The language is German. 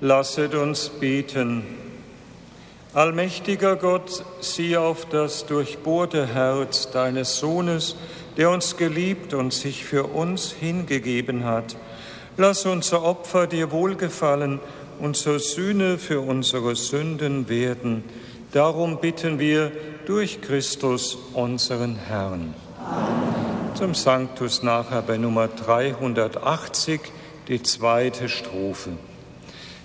Lasset uns beten. Allmächtiger Gott, sieh auf das durchbohrte Herz deines Sohnes, der uns geliebt und sich für uns hingegeben hat. Lass unser Opfer dir wohlgefallen und zur Sühne für unsere Sünden werden. Darum bitten wir durch Christus, unseren Herrn. Amen. Zum Sanctus nachher bei Nummer 380, die zweite Strophe.